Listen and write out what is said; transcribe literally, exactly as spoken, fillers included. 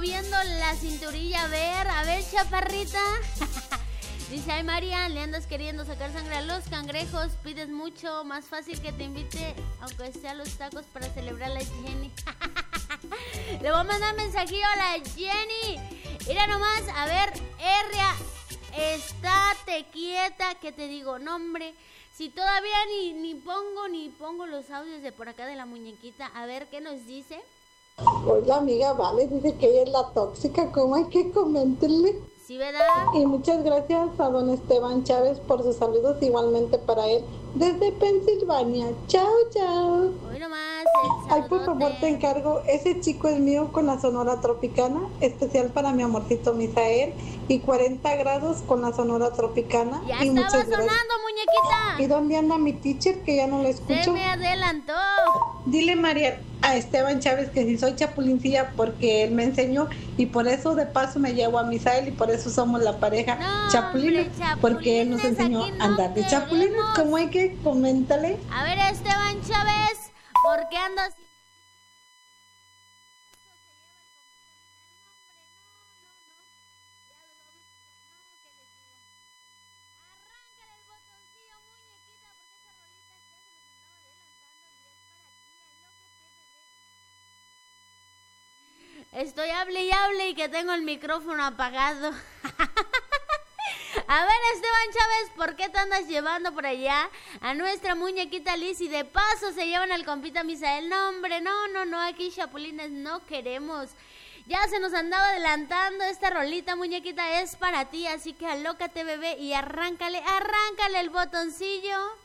moviendo la cinturilla. A ver, a ver, chaparrita. Dice, ay, María, le andas queriendo sacar sangre a los cangrejos. Pides mucho, más fácil que te invite, aunque sea a los tacos, para celebrar a la Jenny. Le voy a mandar mensajillo a la Jenny. Mira nomás, a ver, Herria, estate quieta, que te digo, no, hombre. Si todavía ni, ni pongo, ni pongo los audios de por acá de la muñequita. A ver, ¿qué nos dice? Hoy la amiga Vale dice que ella es la tóxica. ¿Cómo hay que comentarle? Sí, ¿verdad? Y muchas gracias a don Esteban Chávez por sus saludos, igualmente para él, desde Pensilvania. Chao, chao. Hoy nomás. Ay, por favor, te encargo, ese chico es mío con la Sonora Tropicana, especial para mi amorcito Misael, y cuarenta grados con la Sonora Tropicana. Ya y estaba muchas sonando, gracias. Muñequita. ¿Y dónde anda mi teacher, que ya no la escucho? Se me adelantó. Dile, María, a Esteban Chávez que si soy chapulincilla porque él me enseñó, y por eso de paso me llevo a Misael, y por eso somos la pareja no, chapulines, hombre, porque él nos enseñó no a andar de chapulines. ¿Cómo hay que? Coméntale. A ver, Esteban Chávez, ¿por qué andas? Estoy hable y hable y que tengo el micrófono apagado. A ver, Esteban Chávez, ¿por qué te andas llevando por allá a nuestra muñequita Liz y de paso se llevan al compita Misael? No, hombre, no, no, no, aquí chapulines no queremos. Ya se nos andaba adelantando esta rolita, muñequita, es para ti, así que alócate, bebé, y arráncale, arráncale el botoncillo.